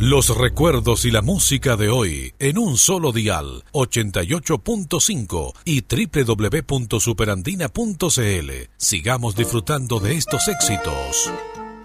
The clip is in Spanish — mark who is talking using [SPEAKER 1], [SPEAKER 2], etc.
[SPEAKER 1] Los recuerdos y la música de hoy en un solo dial, 88.5 y www.superandina.cl. Sigamos disfrutando de estos éxitos.